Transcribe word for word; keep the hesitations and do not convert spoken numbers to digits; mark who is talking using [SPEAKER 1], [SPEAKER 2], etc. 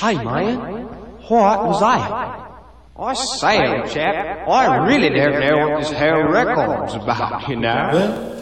[SPEAKER 1] Hey, man, what was that? I say, old chap, I really don't know what this whole record's about, you know.
[SPEAKER 2] Well,